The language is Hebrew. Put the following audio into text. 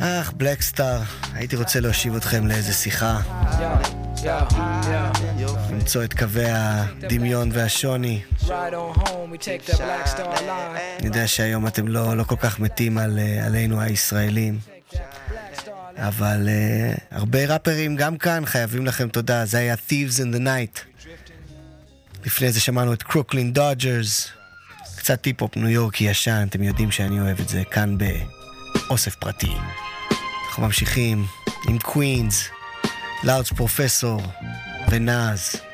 בלקסטאר, הייתי רוצה להושיב אתכם לאיזה שיחה, למצוא את קווי הדמיון והשוני. אני יודע שהיום אתם לא כל כך מתים עלינו הישראלים, אבל הרבה ראפרים גם כאן חייבים לכם תודה. זה היה Thieves in the Night. לפני זה שמענו את קרוקלין דודג'רס, קצת טיפ-הופ ניו יורקי ישן, אתם יודעים שאני אוהב את זה, כאן באוסף פרטי. אנחנו ממשיכים עם קווינס, לארדס פרופסור ונאז.